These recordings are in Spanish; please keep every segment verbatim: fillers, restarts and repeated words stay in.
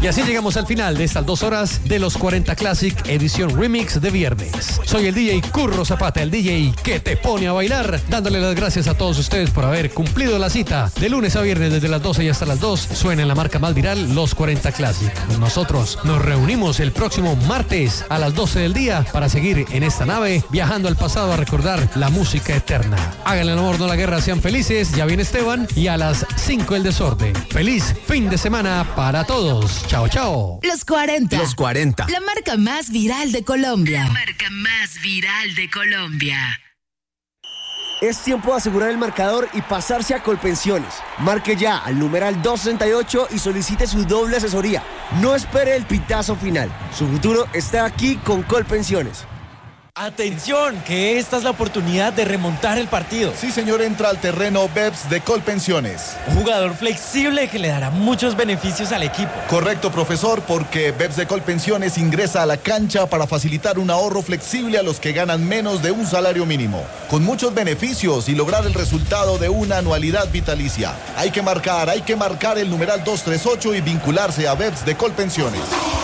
Y así llegamos al final de estas dos horas de los cuarenta Classic, edición remix de viernes. Soy el D J Curro Zapata, el D J que te pone a bailar, dándole las gracias a todos ustedes por haber cumplido la cita. De lunes a viernes desde las doce y hasta las dos suena en la marca más viral los cuarenta Classic. Nosotros nos reunimos el próximo martes a las doce del día para seguir en esta nave viajando al pasado a recordar la música eterna. Háganle el amor, no la guerra, sean felices. Ya viene Esteban y a las cinco el desorden. Feliz fin de semana para todos. Chao, chao. Los cuarenta. Los cuarenta. La marca más viral de Colombia. La marca más viral de Colombia. Es tiempo de asegurar el marcador y pasarse a Colpensiones. Marque ya al numeral doscientos sesenta y ocho y solicite su doble asesoría. No espere el pitazo final. Su futuro está aquí con Colpensiones. ¡Atención! Que esta es la oportunidad de remontar el partido. Sí, señor, entra al terreno Beps de Colpensiones. Un jugador flexible que le dará muchos beneficios al equipo. Correcto, profesor, porque Beps de Colpensiones ingresa a la cancha para facilitar un ahorro flexible a los que ganan menos de un salario mínimo, con muchos beneficios y lograr el resultado de una anualidad vitalicia. Hay que marcar, hay que marcar el numeral doscientos treinta y ocho y vincularse a Beps de Colpensiones.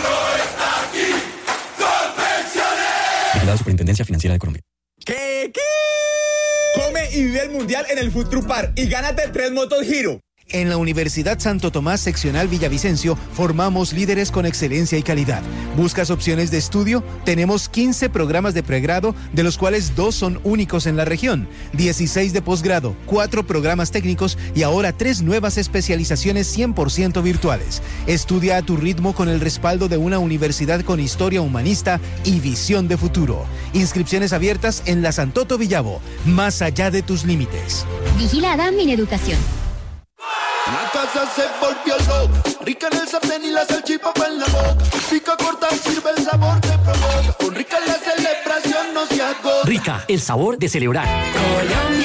La Superintendencia Financiera de Colombia. ¿Qué? ¿Qué? Come y vive el mundial en el Food Truck Park y gánate tres motos Giro. En la Universidad Santo Tomás Seccional Villavicencio formamos líderes con excelencia y calidad. ¿Buscas opciones de estudio? Tenemos quince programas de pregrado, de los cuales dos son únicos en la región, dieciséis de posgrado, cuatro programas técnicos y ahora tres nuevas especializaciones cien por ciento virtuales. Estudia a tu ritmo con el respaldo de una universidad con historia humanista y visión de futuro. Inscripciones abiertas en la Santoto Villavo, más allá de tus límites. Vigilada Mineducación. La casa se volvió loca, rica en el sartén y la salchipapa en la boca. Pica corta, sirve el sabor que provoca. Con Rica la celebración no se agota. Rica, el sabor de celebrar. Colombia.